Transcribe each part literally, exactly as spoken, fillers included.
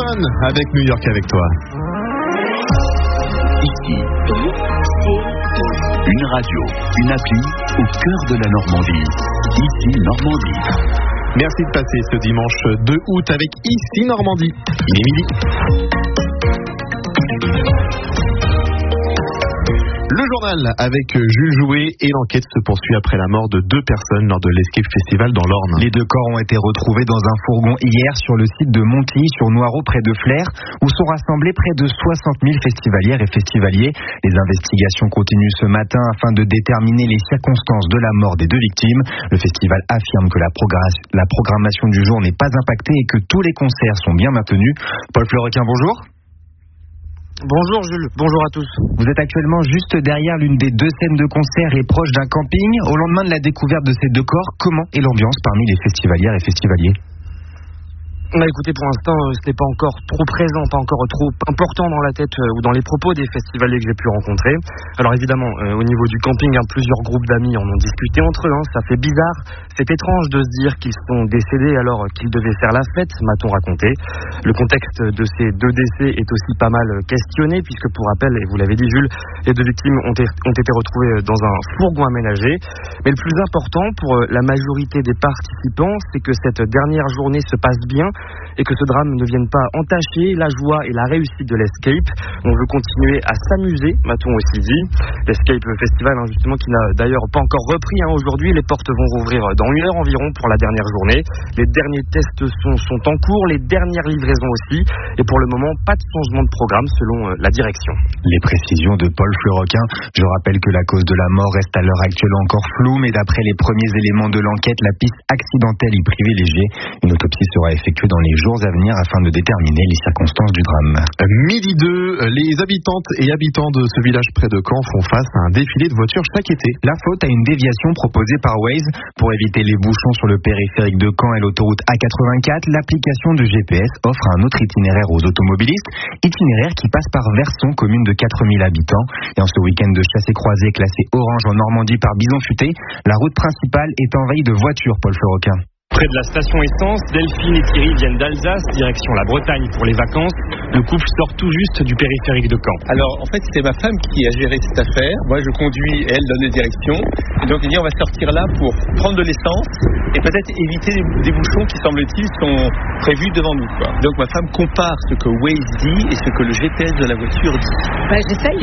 John avec New York avec toi. Ici, une radio, une appli au cœur de la Normandie. Ici Normandie. Merci de passer ce dimanche deux août avec Ici Normandie. Il est midi. Le journal avec Jules Jouet et l'enquête se poursuit après la mort de deux personnes lors de l'Escape Festival dans l'Orne. Les deux corps ont été retrouvés dans un fourgon hier sur le site de Montilly sur Noireau près de Flers où sont rassemblés près de soixante mille festivalières et festivaliers. Les investigations continuent ce matin afin de déterminer les circonstances de la mort des deux victimes. Le festival affirme que la, progr- la programmation du jour n'est pas impactée et que tous les concerts sont bien maintenus. Paul Fleurquin, bonjour. Bonjour Jules, bonjour à tous. Vous êtes actuellement juste derrière l'une des deux scènes de concert et proche d'un camping. Au lendemain de la découverte de ces deux corps, comment est l'ambiance parmi les festivalières et festivaliers ? Bah écoutez, pour l'instant, euh, ce n'est pas encore trop présent, pas encore trop important dans la tête euh, ou dans les propos des festivaliers que j'ai pu rencontrer. Alors évidemment, euh, au niveau du camping, hein, plusieurs groupes d'amis en ont discuté entre eux. Hein, ça fait bizarre, c'est étrange de se dire qu'ils sont décédés alors qu'ils devaient faire la fête, m'a-t-on raconté. Le contexte de ces deux décès est aussi pas mal questionné, puisque pour rappel, et vous l'avez dit Jules, les deux victimes ont, t- ont été retrouvées dans un fourgon aménagé. Mais le plus important pour la majorité des participants, c'est que cette dernière journée se passe bien, et que ce drame ne vienne pas entacher la joie et la réussite de l'Escape. On veut continuer à s'amuser, m'a-t-on aussi dit. L'Escape Festival, hein, justement, qui n'a d'ailleurs pas encore repris hein, aujourd'hui. Les portes vont rouvrir dans une heure environ pour la dernière journée. Les derniers tests sont, sont en cours, les dernières livraisons aussi. Et pour le moment, pas de changement de programme selon euh, la direction. Les précisions de Paul Fleurquin. Je rappelle que la cause de la mort reste à l'heure actuelle encore floue, mais d'après les premiers éléments de l'enquête, la piste accidentelle y privilégiée. Une autopsie sera effectuée dans les jours à venir afin de déterminer les circonstances du drame. Midi deux, les habitantes et habitants de ce village près de Caen font face à un défilé de voitures chaque été. La faute à une déviation proposée par Waze. Pour éviter les bouchons sur le périphérique de Caen et l'autoroute A quatre-vingt-quatre, l'application de G P S offre un autre itinéraire aux automobilistes, itinéraire qui passe par Verson, commune de quatre mille habitants. Et en ce week-end de chasse et croisée classé orange en Normandie par Bison Futé, la route principale est envahie de voitures, Paul Fleurquin. Près de la station essence, Delphine et Thierry viennent d'Alsace, direction la Bretagne pour les vacances. Le couple sort tout juste du périphérique de Caen. Alors, en fait, c'est ma femme qui a géré cette affaire. Moi, je conduis et elle donne les directions. Et donc, elle dit, on va sortir là pour prendre de l'essence et peut-être éviter des bouchons qui, semble-t-il, sont prévus devant nous, quoi. Donc, ma femme compare ce que Waze dit et ce que le G P S de la voiture dit. Bah, j'essaye.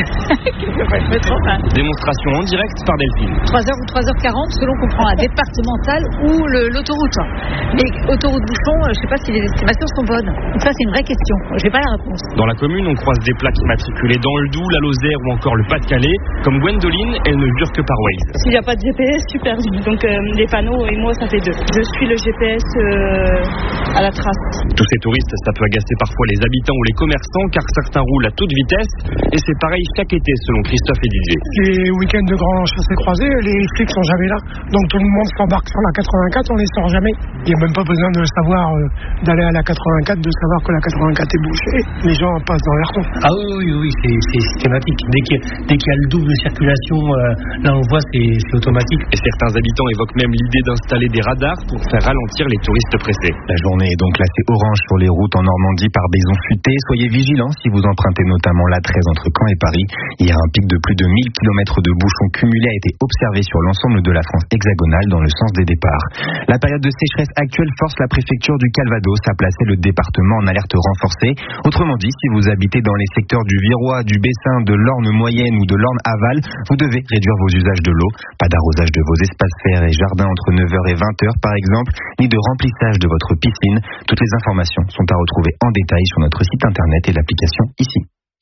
Démonstration en direct par Delphine. trois heures ou trois heures quarante, selon qu'on prend la départementale ou le, l'autoroute. Mais autoroute bouchon, je ne sais pas si les estimations sont bonnes. Donc ça, c'est une vraie question. Je n'ai pas la réponse. Dans la commune, on croise des plaques immatriculées dans le Doubs, la Lozère ou encore le Pas-de-Calais. Comme Gwendoline, elle ne jure que par Waze. S'il n'y a pas de G P S, je suis perdue. Donc euh, les panneaux et moi, ça fait deux. Je suis le G P S euh, à la trace. Tous ces touristes, ça peut agacer parfois les habitants ou les commerçants, car certains roulent à toute vitesse. Et c'est pareil chaque été, selon Christophe et Didier. Les week-ends de grands chassés croisés, les flics sont jamais là. Donc tout le monde s'embarque sur la quatre-vingt-quatre, on les sort jamais. Il n'y a même pas besoin de savoir, euh, d'aller à la quatre-vingt-quatre, de savoir que la quatre-vingt-quatre est bouchée. Les gens passent dans leur temps. Ah oui, oui, oui, c'est, c'est systématique. Dès qu'il, y a, dès qu'il y a le double de circulation, euh, là on voit, c'est, c'est automatique. Et certains habitants évoquent même l'idée d'installer des radars pour faire ralentir les touristes pressés. La journée est donc classée orange sur les routes en Normandie par Bison Futé. Soyez vigilants si vous empruntez notamment l'A treize entre Caen et Paris. Hier, un pic de plus de mille kilomètres de bouchons cumulés a été observé sur l'ensemble de la France hexagonale dans le sens des départs. La période de sécheresse actuelle force la préfecture du Calvados à placer le département en alerte renforcée. Autrement dit, si vous habitez dans les secteurs du Virois, du Bessin, de l'Orne moyenne ou de l'Orne aval, vous devez réduire vos usages de l'eau. Pas d'arrosage de vos espaces verts et jardins entre neuf heures et vingt heures par exemple, ni de remplissage de votre piscine. Toutes les informations sont à retrouver en détail sur notre site internet et l'application ici.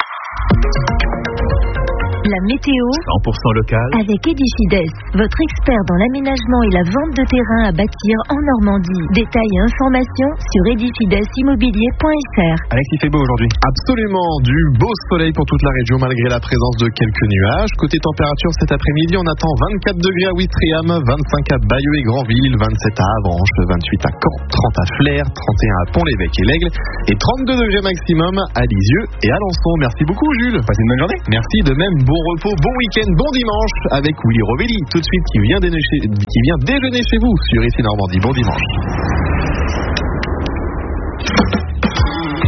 La météo cent pour cent local avec Edifides, votre expert dans l'aménagement et la vente de terrain à bâtir en Normandie. Détails et informations sur edifides immobilier point f r. Alex, il fait beau aujourd'hui. Absolument, du beau soleil pour toute la région malgré la présence de quelques nuages. Côté température, cet après-midi, on attend vingt-quatre degrés à Ouistreham, vingt-cinq à Bayeux et Granville, vingt-sept à Avranches, vingt-huit à Caen, trente à Flers, trente et un à Pont-l'Évêque et l'Aigle et trente-deux degrés maximum à Lisieux et à Alençon. Merci beaucoup Jules. Passez une bonne journée. Merci de même. Bon repos, bon week-end, bon dimanche avec Willy Rovelli tout de suite qui vient déjeuner chez, qui vient déjeuner chez vous sur Ici Normandie. Bon dimanche.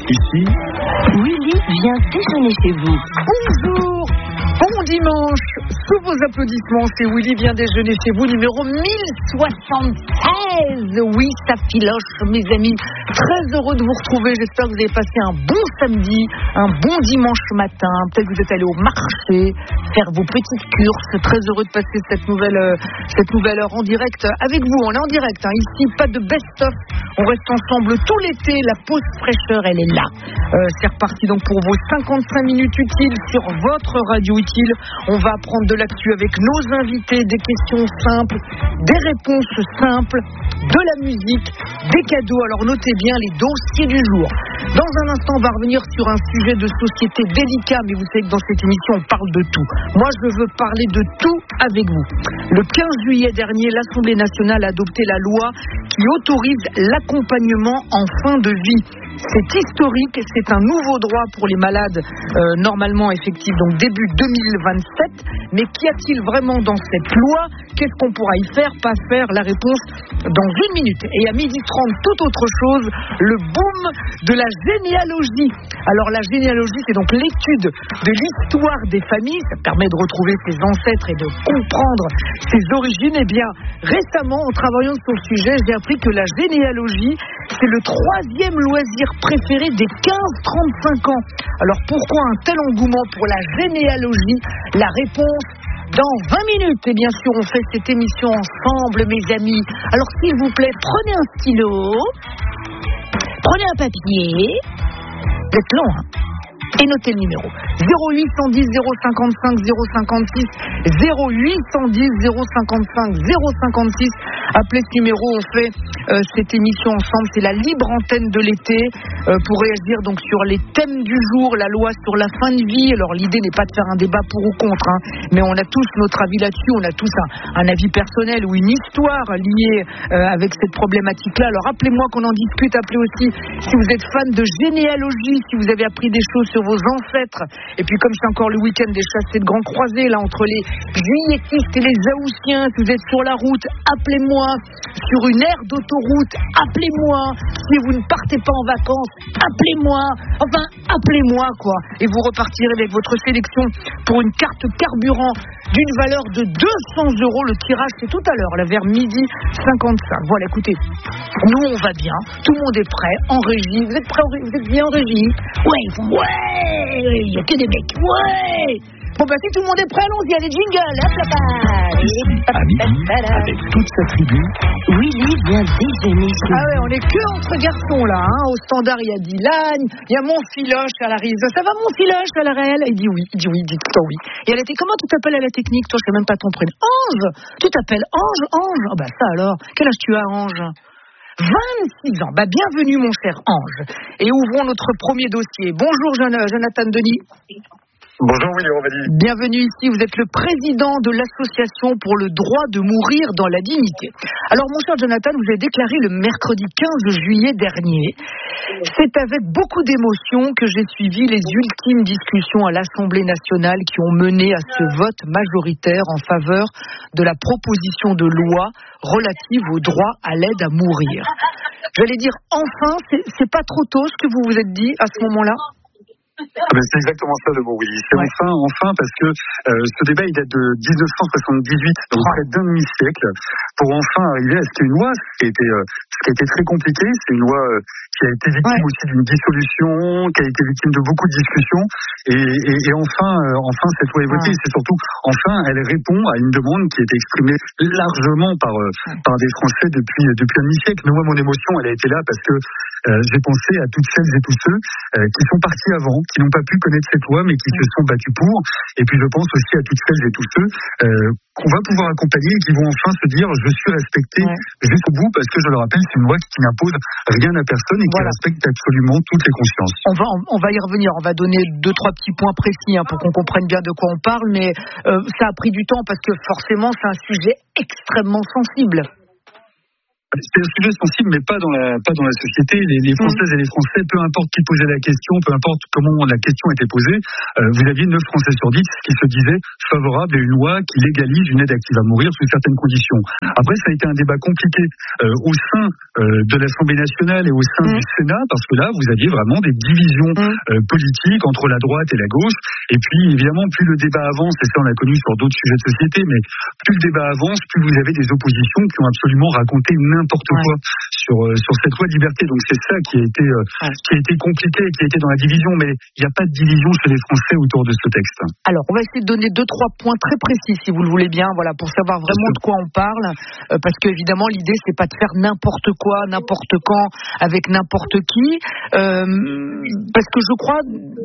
Ici, Willy vient déjeuner chez vous. Bonjour, bon dimanche. Sous vos applaudissements, c'est Willy vient déjeuner chez vous, numéro mille soixante-seize. Oui, ça filoche, mes amis. Très heureux de vous retrouver. J'espère que vous avez passé un bon samedi, un bon dimanche matin. Peut-être que vous êtes allé au marché, faire vos petites courses. Très heureux de passer cette nouvelle, euh, cette nouvelle heure en direct avec vous. On est en direct, hein. Ici, pas de best-of. On reste ensemble tout l'été. La pause fraîcheur, elle est là. Euh, c'est reparti donc pour vos cinquante-cinq minutes utiles sur votre radio utile. On va apprendre de l'actu avec nos invités, des questions simples, des réponses simples, de la musique, des cadeaux. Alors notez bien les dossiers du jour. Dans un instant, on va revenir sur un sujet de société délicat, mais vous savez que dans cette émission, on parle de tout. Moi, je veux parler de tout avec vous. Le quinze juillet dernier, l'Assemblée nationale a adopté la loi qui autorise l'accompagnement en fin de vie. C'est historique, c'est un nouveau droit pour les malades, euh, normalement effectif, donc début deux mille vingt-sept. Mais qu'y a-t-il vraiment dans cette loi? Qu'est-ce qu'on pourra y faire, pas faire? La réponse dans une minute. Et à midi trente, toute autre chose, le boom de la généalogie. Alors la généalogie, c'est donc l'étude de l'histoire des familles. Ça permet de retrouver ses ancêtres et de comprendre ses origines. Eh bien, récemment, en travaillant sur le sujet, j'ai appris que la généalogie, c'est le troisième loisir préféré des quinze trente-cinq ans. Alors pourquoi un tel engouement pour la généalogie? La réponse dans vingt minutes. Et bien sûr, on fait cette émission ensemble, mes amis. Alors s'il vous plaît, prenez un stylo, prenez un papier. Vous êtes long, hein? Et notez le numéro zéro huit cent dix zéro cinquante-cinq zéro cinquante-six zéro huit cent dix zéro cinquante-cinq zéro cinquante-six. Appelez ce numéro, on fait euh, cette émission ensemble. C'est la libre antenne de l'été euh, pour réagir donc sur les thèmes du jour, la loi sur la fin de vie. Alors l'idée n'est pas de faire un débat pour ou contre, hein, mais on a tous notre avis là-dessus. On a tous un, un avis personnel ou une histoire liée euh, avec cette problématique-là. Alors appelez-moi qu'on en discute. Appelez aussi si vous êtes fan de généalogie, si vous avez appris des choses sur vos ancêtres. Et puis comme c'est encore le week-end des chassés de grands croisés, là, entre les juilletistes et les haussiens, si vous êtes sur la route, appelez-moi. Sur une aire d'autoroute, appelez-moi. Si vous ne partez pas en vacances, appelez-moi. Enfin, appelez-moi, quoi. Et vous repartirez avec votre sélection pour une carte carburant d'une valeur de deux cents euros. Le tirage, c'est tout à l'heure, là, vers midi cinquante-cinq. Voilà, écoutez, nous, on va bien. Tout le monde est prêt, en régie. Vous êtes prêts? Vous êtes bien en régie? Ouais, ouais, il n'y a que des mecs. Ouais. Bon, bah, si tout le monde est prêt, allons-y, allez, jingle, hop là-bas. à midi, avec toute sa tribu, Willy vient déjeuner chez Ah ouais, on est que entre garçons, là, hein. Au standard, il y a Dylan, il y a mon filoche à la rise. Ça va, mon filoche à la réelle? Il dit oui, il dit oui, il dit tout le temps oui. Et elle était, comment tu t'appelles à la technique? Toi, je sais même pas ton prénom. Ange! Tu t'appelles Ange? Ange? Ah bah, ça alors. Quel âge tu as, Ange? vingt-six ans. Bah, bienvenue, mon cher Ange. Et ouvrons notre premier dossier. Bonjour, Jonathan Denis. Bonjour Willy Aurélie. Bienvenue ici, vous êtes le président de l'association pour le droit de mourir dans la dignité. Alors mon cher Jonathan, vous avez déclaré le mercredi quinze juillet dernier. C'est avec beaucoup d'émotion que j'ai suivi les ultimes discussions à l'Assemblée nationale qui ont mené à ce vote majoritaire en faveur de la proposition de loi relative au droit à l'aide à mourir. J'allais dire enfin, c'est, c'est pas trop tôt ce que vous vous êtes dit à ce moment-là? Ah ben c'est exactement ça le mot, oui. C'est ouais. enfin, enfin, parce que euh, ce débat il date de dix-neuf cent soixante-dix-huit, donc près d'un demi-siècle, pour enfin arriver à ce qu'il y ait une loi, ce qui a été, euh, ce qui a été très compliqué. C'est une loi euh, qui a été victime ouais. aussi d'une dissolution, qui a été victime de beaucoup de discussions, et, et, et enfin, euh, enfin cette loi est votée. Ouais. C'est surtout, enfin, elle répond à une demande qui a été exprimée largement par euh, par des Français depuis depuis un demi-siècle. Mais moi, mon émotion, elle a été là parce que euh, j'ai pensé à toutes celles et tous ceux euh, qui sont partis avant, qui n'ont pas pu connaître cette loi, mais qui se sont battus pour. Et puis je pense aussi à toutes celles et tous ceux euh, qu'on va pouvoir accompagner et qui vont enfin se dire je suis respecté ouais. jusqu'au bout, parce que je le rappelle, c'est une loi qui n'impose rien à personne et voilà. qui respecte absolument toutes les consciences. On va, on va y revenir, on va donner deux, trois petits points précis hein, pour qu'on comprenne bien de quoi on parle, mais euh, ça a pris du temps parce que forcément c'est un sujet extrêmement sensible. C'est un sujet sensible, mais pas dans la, pas dans la société. Les, les Françaises et les Français, peu importe qui posait la question, peu importe comment la question était posée, euh, vous aviez neuf Français sur dix qui se disaient favorables à une loi qui légalise une aide active à mourir sous certaines conditions. Après, ça a été un débat compliqué euh, au sein euh, de l'Assemblée nationale et au sein mmh. du Sénat, parce que là, vous aviez vraiment des divisions mmh. euh, politiques entre la droite et la gauche. Et puis, évidemment, plus le débat avance, et ça on l'a connu sur d'autres sujets de société, mais plus le débat avance, plus vous avez des oppositions qui ont absolument raconté n'importe quoi ouais. sur euh, sur cette loi de liberté. Donc c'est ça qui a été euh, ouais. qui a été compliqué, qui a été dans la division, mais il n'y a pas de division chez les Français autour de ce texte. Alors on va essayer de donner deux trois points très précis, si vous le voulez bien, voilà, pour savoir vraiment de quoi on parle, euh, parce que évidemment l'idée c'est pas de faire n'importe quoi, n'importe quand, avec n'importe qui, euh, parce que je crois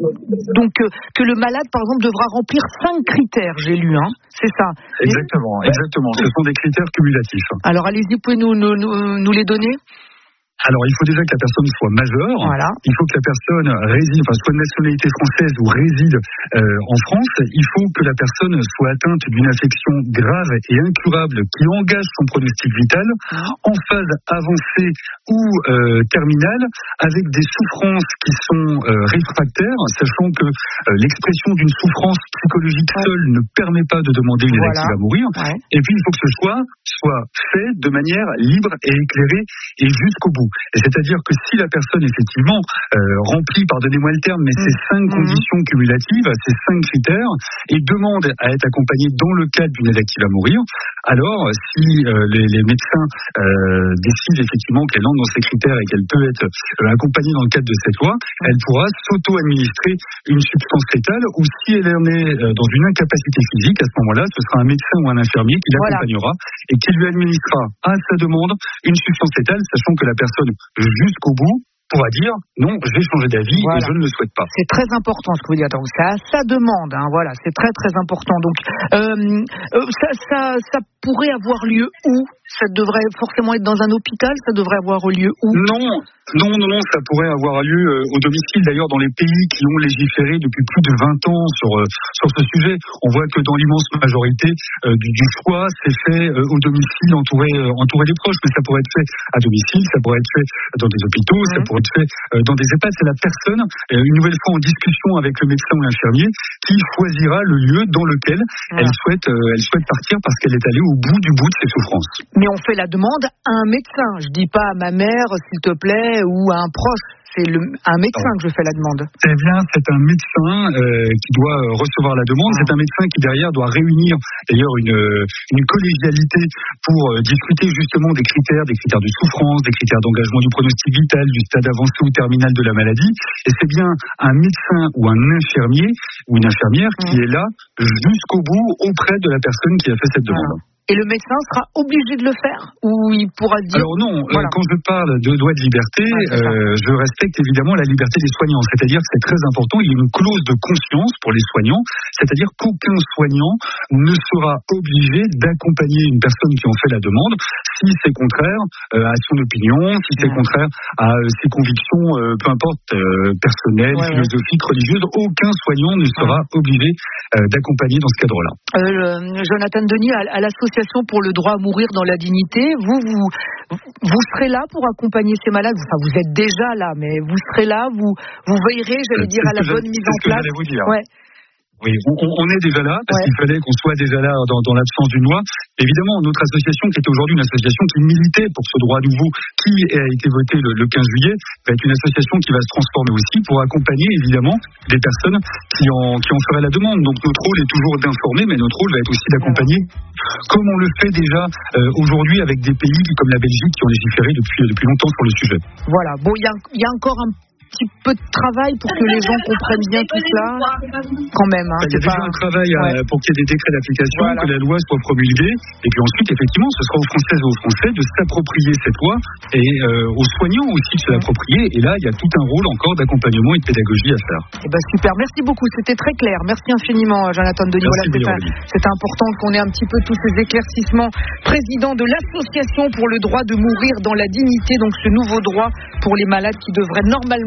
donc euh, que le malade par exemple devra remplir cinq critères, j'ai lu, hein, c'est ça. Exactement, Et... exactement. Ce sont des critères cumulatifs. Alors allez-y, vous pouvez nous, nous, nous, nous les donner ? Alors, il faut déjà que la personne soit majeure. Voilà. Il faut que la personne réside, enfin, soit de nationalité française ou réside euh, en France. Il faut que la personne soit atteinte d'une affection grave et incurable qui engage son pronostic vital en phase avancée ou euh, terminale, avec des souffrances qui sont euh, réfractaires, sachant que euh, l'expression d'une souffrance psychologique ouais. seule ne permet pas de demander une aide active à mourir. Ouais. Et puis, il faut que ce choix soit fait de manière libre et éclairée et jusqu'au bout. Et c'est-à-dire que si la personne, effectivement, euh, remplit, pardonnez-moi le terme, mais mmh. ces cinq mmh. conditions cumulatives, ces cinq critères, et demande à être accompagnée dans le cadre d'une aide active à mourir, alors si euh, les, les médecins euh, décident effectivement qu'elle entre dans ces critères et qu'elle peut être euh, accompagnée dans le cadre de cette loi, mmh. elle pourra s'auto-administrer une substance létale, ou si elle en est euh, dans une incapacité physique, à ce moment-là, ce sera un médecin ou un infirmier qui l'accompagnera voilà. et qui lui administrera à sa demande une substance létale, sachant que la personne jusqu'au bout pourra dire non, je vais changer d'avis voilà. et je ne le souhaite pas. C'est très important ce que vous dites. Donc c'est à sa demande, hein, voilà, c'est très très important. Donc euh, euh, ça, ça, ça pourrait avoir lieu où ? Ça devrait forcément être dans un hôpital ? Ça devrait avoir lieu où ? Non, non, non, non, ça pourrait avoir lieu euh, au domicile. D'ailleurs, dans les pays qui ont légiféré depuis plus de vingt ans sur euh, sur ce sujet, on voit que dans l'immense majorité euh, du, du choix, c'est fait euh, au domicile, entouré euh, entouré des proches. Mais ça pourrait être fait à domicile, ça pourrait être fait dans des hôpitaux, mmh. ça pourrait être fait euh, dans des EHPAD. C'est la personne, euh, une nouvelle fois en discussion avec le médecin ou l'infirmier, qui choisira le lieu dans lequel mmh. elle souhaite euh, elle souhaite partir parce qu'elle est allée au bout du bout de ses souffrances. Mais on fait la demande à un médecin. Je dis pas à ma mère, s'il te plaît, ou à un proche. C'est le, un médecin que je fais la demande. C'est bien, c'est un médecin euh, qui doit recevoir la demande. Ah. C'est un médecin qui derrière doit réunir d'ailleurs une, une collégialité pour euh, discuter justement des critères, des critères de souffrance, des critères d'engagement du pronostic vital, du stade avancé ou terminal de la maladie. Et c'est bien un médecin ou un infirmier ou une infirmière qui mmh. est là jusqu'au bout auprès de la personne qui a fait cette demande. Ah. Et le médecin sera obligé de le faire ou il pourra dire... Alors non, voilà. euh, quand je parle de droit de liberté, ouais, euh, je respecte évidemment la liberté des soignants. C'est-à-dire que c'est très important, il y a une clause de conscience pour les soignants, c'est-à-dire qu'aucun soignant ne sera obligé d'accompagner une personne qui en fait la demande si c'est contraire euh, à son opinion, si c'est ouais. contraire à euh, ses convictions, euh, peu importe, euh, personnelles, ouais, philosophiques, ouais. religieuses. Aucun soignant ne sera ouais. obligé euh, d'accompagner dans ce cadre-là. Euh, Jonathan Denis, à, à l'association pour le droit à mourir dans la dignité, vous, vous, vous serez là pour accompagner ces malades. Enfin, vous êtes déjà là, mais vous serez là, vous, vous veillerez, j'allais dire, à la bonne mise en place. C'est ce que j'allais vous dire. Ouais. Oui, on, on est déjà là, parce ouais. qu'il fallait qu'on soit déjà là dans, dans l'absence d'une loi. Évidemment, notre association, qui est aujourd'hui une association qui militait pour ce droit nouveau, qui a été voté le, le quinze juillet, va être une association qui va se transformer aussi pour accompagner, évidemment, des personnes qui en, qui en feraient la demande. Donc notre rôle est toujours d'informer, mais notre rôle va être aussi d'accompagner, comme on le fait déjà euh, aujourd'hui avec des pays comme la Belgique qui ont légiféré depuis, depuis longtemps sur le sujet. Voilà, bon, il y a, y a encore un petit peu de travail pour que les gens comprennent bien tout cela, quand même. Hein, il y a déjà pas... un travail ouais. à, pour qu'il y ait des décrets d'application, voilà. que la loi soit promulguée, et puis ensuite, effectivement, ce sera aux Françaises et aux Français de s'approprier cette loi, et euh, aux soignants aussi de se l'approprier, et là, il y a tout un rôle encore d'accompagnement et de pédagogie à faire. Eh ben, super, merci beaucoup, c'était très clair. Merci infiniment, Jonathan Denis. Voilà, c'est important qu'on ait un petit peu tous ces éclaircissements. Président de l'Association pour le droit de mourir dans la dignité, donc ce nouveau droit pour les malades qui devrait normalement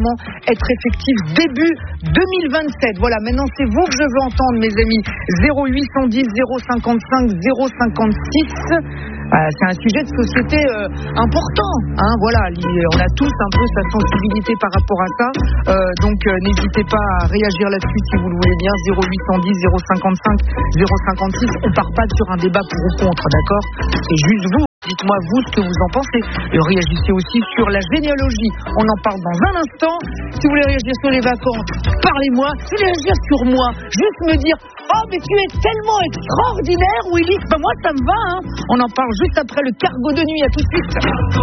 être effectif début deux mille vingt-sept. Voilà, maintenant c'est vous que je veux entendre, mes amis. zéro huit cent dix, zéro cinquante-cinq, zéro cinquante-six. Euh, c'est un sujet de société euh, important, hein, voilà, on a tous un peu sa sensibilité par rapport à ça, euh, donc euh, n'hésitez pas à réagir là-dessus si vous le voulez bien. Zéro huit cent dix, zéro cinquante-cinq, zéro cinquante-six. On part pas sur un débat pour ou contre, d'accord? C'est juste vous. Dites-moi vous ce que vous en pensez et réagissez aussi sur la généalogie. On en parle dans un instant. Si vous voulez réagir sur les vacances, parlez-moi. Si vous voulez réagir sur moi, juste me dire oh mais tu es tellement extraordinaire Willy, ben moi ça me va, hein. On en parle juste après le cargo de nuit. À tout de suite.